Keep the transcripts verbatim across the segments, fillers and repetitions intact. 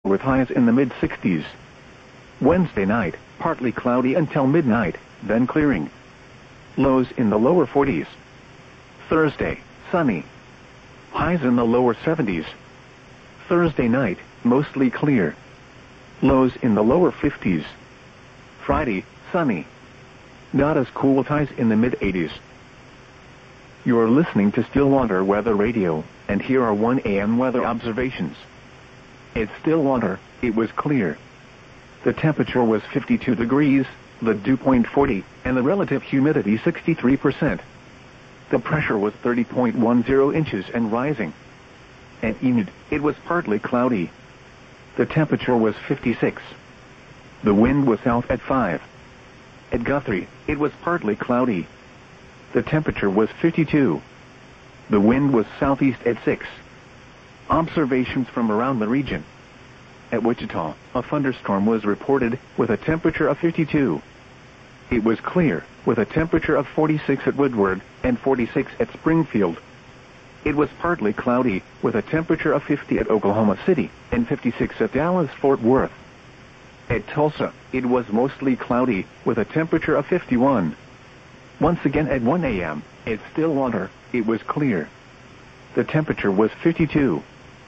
with highs in the mid sixties. Wednesday night, partly cloudy until midnight, then clearing. Lows in the lower forties. Thursday, sunny. Highs in the lower seventies. Thursday night, mostly clear. Lows in the lower fifties. Friday, sunny. Not as cool with highs in the mid eighties. You are listening to Stillwater Weather Radio, and here are one A M weather observations. At Stillwater, it was clear. The temperature was fifty-two degrees, the dew point forty, and the relative humidity sixty-three percent. The pressure was thirty point one zero inches and rising. At Enid, it was partly cloudy. The temperature was fifty-six. The wind was south at five. At Guthrie, it was partly cloudy. The temperature was fifty-two. The wind was southeast at six. Observations from around the region. At Wichita, a thunderstorm was reported with a temperature of fifty-two. It was clear, with a temperature of forty-six at Woodward and forty-six at Springfield. It was partly cloudy, with a temperature of fifty at Oklahoma City and fifty-six at Dallas-Fort Worth. At Tulsa, it was mostly cloudy, with a temperature of fifty-one. Once again at one A M, at Stillwater, it was clear. The temperature was fifty-two.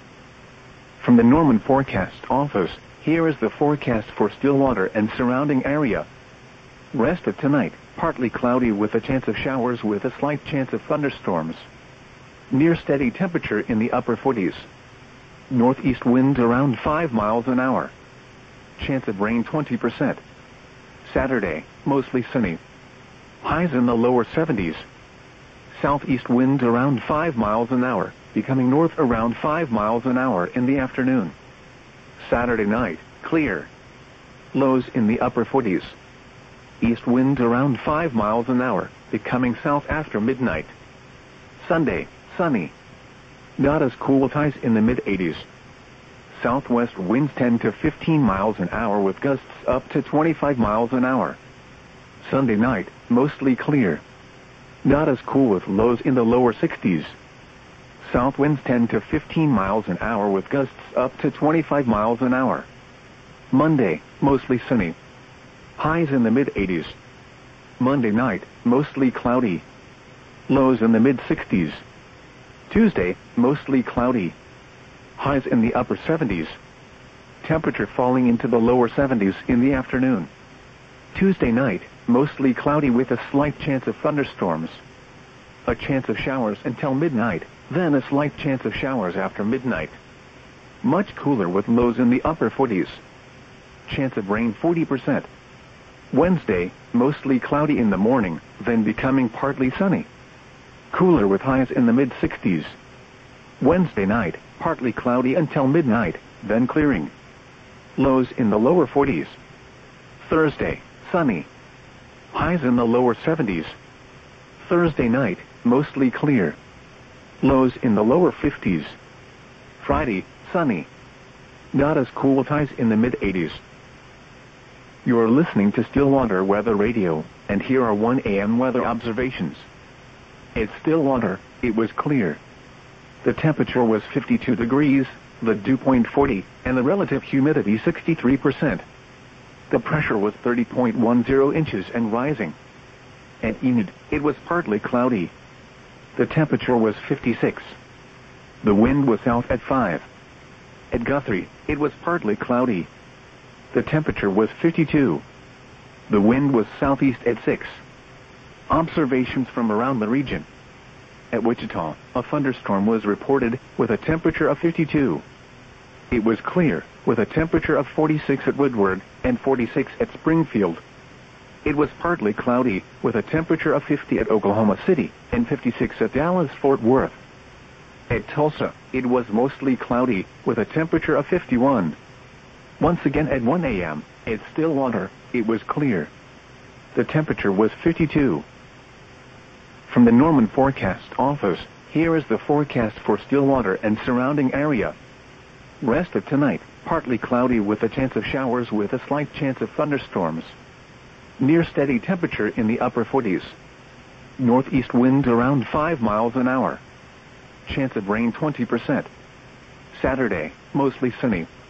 From the Norman Forecast Office, here is the forecast for Stillwater and surrounding area. Rest of tonight, partly cloudy with a chance of showers with a slight chance of thunderstorms. Near steady temperature in the upper forties. Northeast winds around five miles an hour. Chance of rain twenty percent. Saturday, mostly sunny. Highs in the lower seventies. Southeast winds around five miles an hour, becoming north around five miles an hour in the afternoon. Saturday night, clear. Lows in the upper forties. East winds around five miles an hour, becoming south after midnight. Sunday, sunny. Not as cool with highs in the mid eighties. Southwest winds ten to fifteen miles an hour with gusts up to twenty-five miles an hour. Sunday night, mostly clear. Not as cool with lows in the lower sixties. South winds ten to fifteen miles an hour with gusts up to twenty-five miles an hour. Monday, mostly sunny. Highs in the mid eighties. Monday night, mostly cloudy. Lows in the mid sixties. Tuesday, mostly cloudy. Highs in the upper seventies. Temperature falling into the lower seventies in the afternoon. Tuesday night, mostly cloudy with a slight chance of thunderstorms. A chance of showers until midnight, then a slight chance of showers after midnight. Much cooler with lows in the upper forties. Chance of rain forty percent. Wednesday, mostly cloudy in the morning, then becoming partly sunny. Cooler with highs in the mid sixties. Wednesday night, partly cloudy until midnight, then clearing. Lows in the lower forties. Thursday, sunny. Highs in the lower seventies. Thursday night, mostly clear. Lows in the lower fifties. Friday, sunny. Not as cool with highs in the mid eighties. You are listening to Stillwater Weather Radio, and here are one A M weather observations. At Stillwater, it was clear. The temperature was fifty-two degrees, the dew point forty, and the relative humidity sixty-three percent. The pressure was thirty point one zero inches and rising. At Enid, it was partly cloudy. The temperature was fifty-six. The wind was south at five. At Guthrie, it was partly cloudy. The temperature was fifty-two. The wind was southeast at six. Observations from around the region. At Wichita, a thunderstorm was reported with a temperature of fifty-two. It was clear, with a temperature of forty-six at Woodward and forty-six at Springfield. It was partly cloudy, with a temperature of fifty at Oklahoma City and fifty-six at Dallas-Fort Worth. At Tulsa, it was mostly cloudy, with a temperature of fifty-one. Once again at one A M, at Stillwater, it was clear. The temperature was fifty-two. From the Norman Forecast Office, here is the forecast for Stillwater and surrounding area. Rest of tonight, partly cloudy with a chance of showers with a slight chance of thunderstorms. Near steady temperature in the upper forties. Northeast winds around five miles an hour. Chance of rain twenty percent. Saturday, mostly sunny.